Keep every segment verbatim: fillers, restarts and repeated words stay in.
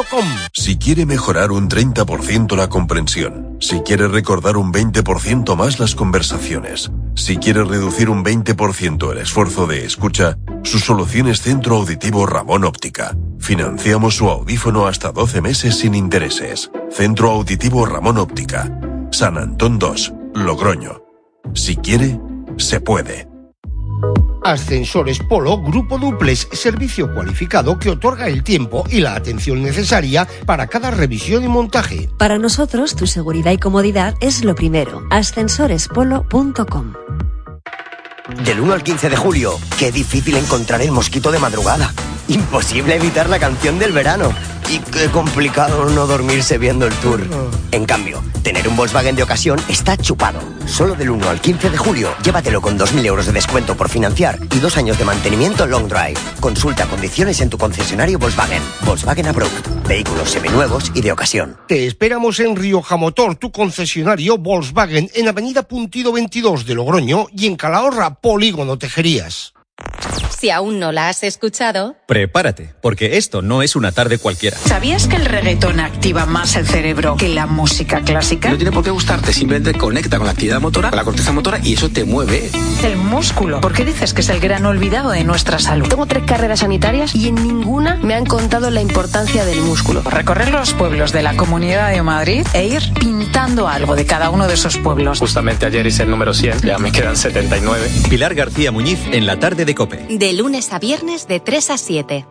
com. Si quiere mejorar un treinta por ciento la comprensión, si quiere recordar un veinte por ciento más las conversaciones, si quiere reducir un veinte por ciento el esfuerzo de escucha, su solución es Centro Auditivo Ramón Óptica. Financiamos su audífono hasta doce meses sin intereses. Centro Auditivo Ramón Óptica. San Antón dos, Logroño. Si quiere, se puede. Ascensores Polo Grupo Duplex, servicio cualificado que otorga el tiempo y la atención necesaria para cada revisión y montaje. Para nosotros, tu seguridad y comodidad es lo primero. ascensores polo punto com. Del uno al quince de julio, qué difícil encontrar el mosquito de madrugada. Imposible evitar la canción del verano. Y qué complicado no dormirse viendo el tour. En cambio, tener un Volkswagen de ocasión está chupado. Solo del uno al quince de julio, llévatelo con dos mil euros de descuento por financiar y dos años de mantenimiento long drive. Consulta condiciones en tu concesionario Volkswagen. Volkswagen Approved. Vehículos seminuevos y de ocasión. Te esperamos en Rioja Motor, tu concesionario Volkswagen, en Avenida Puntido veintidós de Logroño y en Calahorra, Polígono Tejerías. Si aún no la has escuchado, prepárate, porque esto no es una tarde cualquiera. ¿Sabías que el reggaetón activa más el cerebro que la música clásica? No tiene por qué gustarte, simplemente conecta con la actividad motora, con la corteza motora, y eso te mueve. El músculo. ¿Por qué dices que es el gran olvidado de nuestra salud? Tengo tres carreras sanitarias y en ninguna me han contado la importancia del músculo. Recorrer los pueblos de la Comunidad de Madrid e ir pintando algo de cada uno de esos pueblos. Justamente ayer hice el número cien, ya me quedan setenta y nueve. Pilar García Muñiz en la tarde de COPE. De lunes a viernes de tres a siete.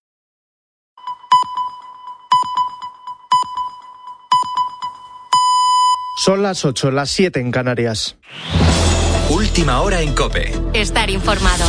Son las ocho, las siete en Canarias. Última hora en COPE. Estar informado.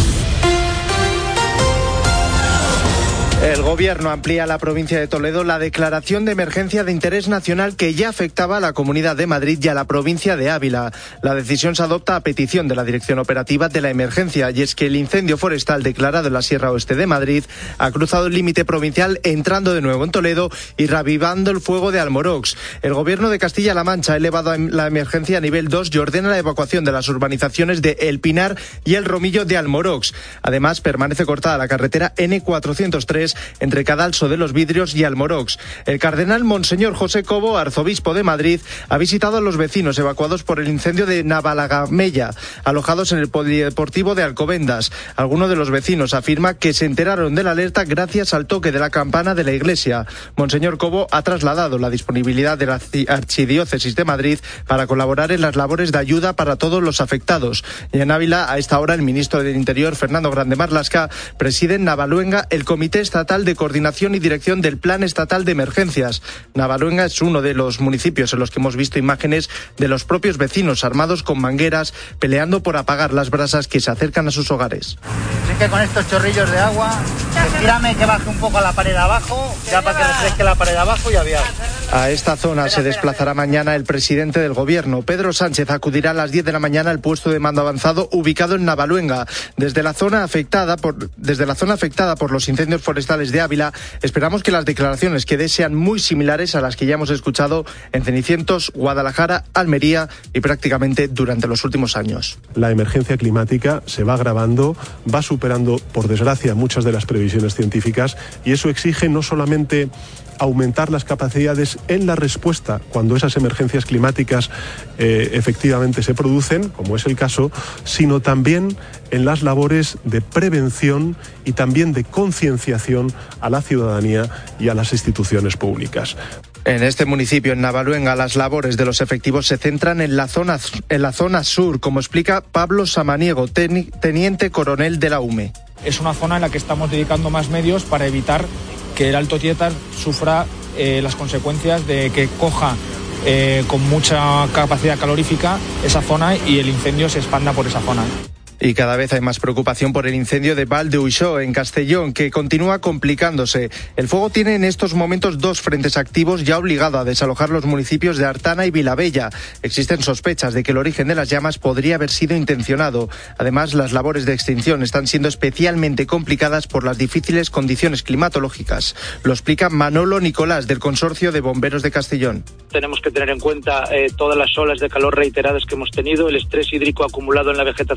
El Gobierno amplía a la provincia de Toledo la declaración de emergencia de interés nacional que ya afectaba a la Comunidad de Madrid y a la provincia de Ávila. La decisión se adopta a petición de la Dirección Operativa de la Emergencia, y es que el incendio forestal declarado en la Sierra Oeste de Madrid ha cruzado el límite provincial, entrando de nuevo en Toledo y reavivando el fuego de Almorox. El Gobierno de Castilla-La Mancha ha elevado la emergencia a nivel dos y ordena la evacuación de las urbanizaciones de El Pinar y El Romillo de Almorox. Además, permanece cortada la carretera ene cuatrocientos tres entre Cadalso de los Vidrios y Almorox. El cardenal Monseñor José Cobo, arzobispo de Madrid, ha visitado a los vecinos evacuados por el incendio de Navalagamella, alojados en el polideportivo de Alcobendas. Alguno de los vecinos afirma que se enteraron de la alerta gracias al toque de la campana de la iglesia. Monseñor Cobo ha trasladado la disponibilidad de la Archidiócesis de Madrid para colaborar en las labores de ayuda para todos los afectados. Y en Ávila, a esta hora, el ministro del Interior, Fernando Grande Marlaska, preside en Navaluenga el Comité Estatal de Coordinación y Dirección del Plan Estatal de Emergencias. Navaluenga es uno de los municipios en los que hemos visto imágenes de los propios vecinos armados con mangueras peleando por apagar las brasas que se acercan a sus hogares. Así que con estos chorrillos de agua, tírame que baje un poco a la pared de abajo, ya para que refresque la pared de abajo y aviar. A esta zona se desplazará mañana el presidente del Gobierno. Pedro Sánchez acudirá a las diez de la mañana al puesto de mando avanzado ubicado en Navaluenga. Desde la zona afectada por, desde la zona afectada por los incendios forestales de Ávila, esperamos que las declaraciones que dé sean muy similares a las que ya hemos escuchado en Cenicientos, Guadalajara, Almería y prácticamente durante los últimos años. La emergencia climática se va agravando, va superando, por desgracia, muchas de las previsiones científicas, y eso exige no solamente aumentar las capacidades en la respuesta cuando esas emergencias climáticas eh, efectivamente se producen, como es el caso, sino también en las labores de prevención y también de concienciación a la ciudadanía y a las instituciones públicas. En este municipio, en Navaluenga, las labores de los efectivos se centran en la zona, en la zona sur, como explica Pablo Samaniego, teni, teniente coronel de la U M E. Es una zona en la que estamos dedicando más medios para evitar que el Alto Tietar sufra eh, las consecuencias de que coja eh, con mucha capacidad calorífica esa zona y el incendio se expanda por esa zona. Y cada vez hay más preocupación por el incendio de Val de Uixó, en Castellón, que continúa complicándose. El fuego tiene en estos momentos dos frentes activos y ha obligado a desalojar los municipios de Artana y Vilabella. Existen sospechas de que el origen de las llamas podría haber sido intencionado. Además, las labores de extinción están siendo especialmente complicadas por las difíciles condiciones climatológicas. Lo explica Manolo Nicolás, del Consorcio de Bomberos de Castellón. Tenemos que tener en cuenta eh, todas las olas de calor reiteradas que hemos tenido, el estrés hídrico acumulado en la vegetación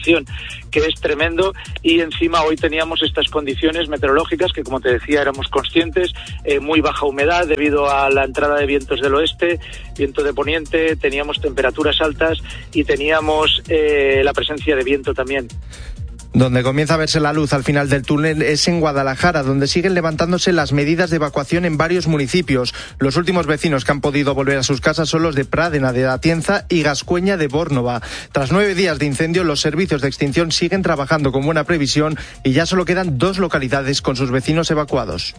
que es tremendo, y encima hoy teníamos estas condiciones meteorológicas que, como te decía, éramos conscientes, eh, muy baja humedad debido a la entrada de vientos del oeste, viento de poniente, teníamos temperaturas altas y teníamos eh, la presencia de viento también. Donde comienza a verse la luz al final del túnel es en Guadalajara, donde siguen levantándose las medidas de evacuación en varios municipios. Los últimos vecinos que han podido volver a sus casas son los de Pradena de Atienza y Gascueña de Bórnova. Tras nueve días de incendio, los servicios de extinción siguen trabajando con buena previsión y ya solo quedan dos localidades con sus vecinos evacuados.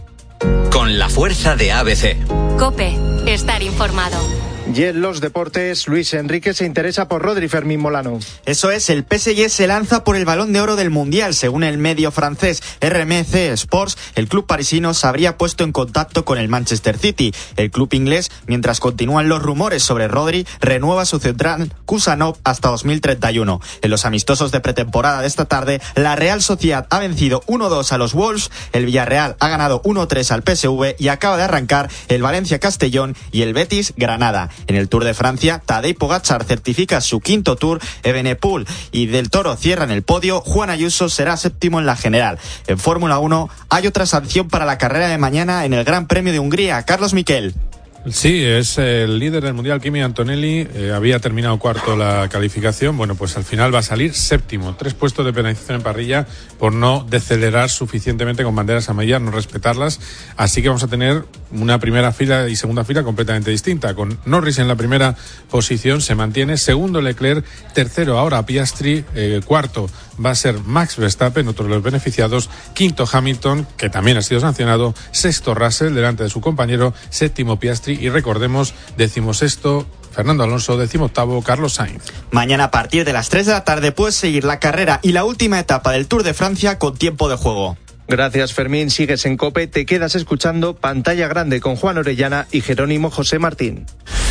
Con la fuerza de A B C. COPE. Estar informado. Y en los deportes, Luis Enrique se interesa por Rodri. Fermín Molano. Eso es, el P S G se lanza por el Balón de Oro del Mundial. Según el medio francés R M C Sports, el club parisino se habría puesto en contacto con el Manchester City. El club inglés, mientras continúan los rumores sobre Rodri, renueva su central Kusanov hasta dos mil treinta y uno. En los amistosos de pretemporada de esta tarde, la Real Sociedad ha vencido uno dos a los Wolves, el Villarreal ha ganado uno tres al P S V y acaba de arrancar el Valencia Castellón y el Betis Granada. En el Tour de Francia, Tadej Pogačar certifica su quinto Tour, Evenepoel y Del Toro cierran el podio, Juan Ayuso será séptimo en la general. En Fórmula uno hay otra sanción para la carrera de mañana en el Gran Premio de Hungría. Carlos Miquel. Sí, es el líder del Mundial, Kimi Antonelli, eh, había terminado cuarto la calificación, bueno, pues al final va a salir séptimo, tres puestos de penalización en parrilla por no decelerar suficientemente con banderas amarillas, no respetarlas, así que vamos a tener una primera fila y segunda fila completamente distinta, con Norris en la primera posición, se mantiene, segundo Leclerc, tercero ahora Piastri, eh, cuarto va a ser Max Verstappen, otro de los beneficiados, quinto Hamilton, que también ha sido sancionado, sexto Russell, delante de su compañero, séptimo Piastri, y recordemos, decimosexto Fernando Alonso, decimoctavo Carlos Sainz. Mañana a partir de las tres de la tarde puedes seguir la carrera y la última etapa del Tour de Francia con tiempo de juego. Gracias, Fermín. Sigues en COPE, te quedas escuchando Pantalla Grande con Juan Orellana y Jerónimo José Martín.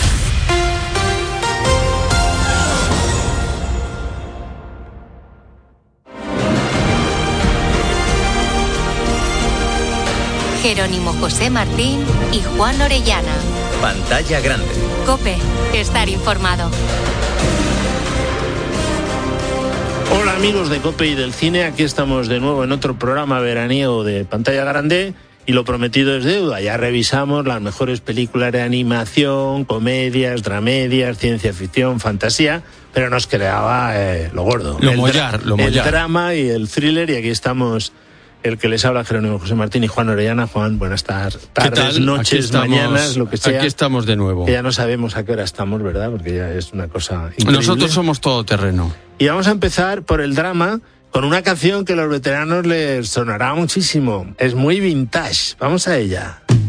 Jerónimo José Martín y Juan Orellana. Pantalla Grande. COPE. Estar informado. Hola amigos de COPE y del cine, aquí estamos de nuevo en otro programa veraniego de Pantalla Grande y lo prometido es deuda. Ya revisamos las mejores películas de animación, comedias, dramedias, ciencia ficción, fantasía, pero nos quedaba eh, lo gordo. Lo el mollar, dra- lo mollar. El drama y el thriller, y aquí estamos el que les habla, Jerónimo José Martín y Juan Orellana. Juan, buenas tardes, tardes noches, estamos, mañanas, lo que sea. Aquí estamos de nuevo. Que ya no sabemos a qué hora estamos, ¿verdad? Porque ya es una cosa increíble. Nosotros somos todoterreno. Y vamos a empezar por el drama con una canción que a los veteranos les sonará muchísimo. Es muy vintage. Vamos a ella.